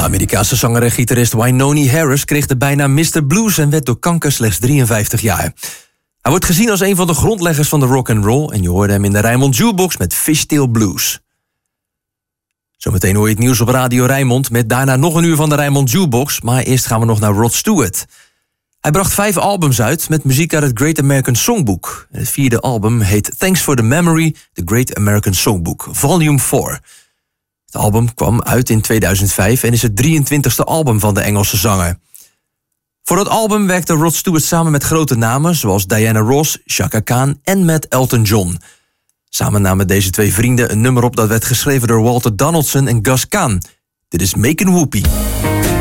Amerikaanse zanger en gitarist Wynonie Harris kreeg de bijnaam Mr. Blues en werd door kanker slechts 53 jaar. Hij wordt gezien als een van de grondleggers van de rock and roll en je hoorde hem in de Rijnmond Jukebox met Fishtail Blues. Zometeen hoor je het nieuws op Radio Rijnmond met daarna nog een uur van de Rijnmond Jukebox, maar eerst gaan we nog naar Rod Stewart. Hij bracht 5 albums uit met muziek uit het Great American Songbook. Het 4e album heet Thanks for the Memory, The Great American Songbook, Volume 4. Het album kwam uit in 2005 en is het 23e album van de Engelse zanger. Voor het album werkte Rod Stewart samen met grote namen zoals Diana Ross, Chaka Khan en met Elton John. Samen namen deze 2 vrienden een nummer op dat werd geschreven door Walter Donaldson en Gus Kahn. Dit is Makin' Whoopie.